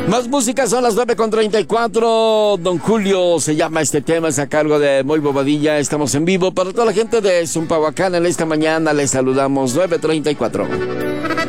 Más música, son las 9:34. Don Julio se llama este tema, es a cargo de Muy Bobadilla. Estamos en vivo para toda la gente de Zumpahuacán en esta mañana. Les saludamos 9:34.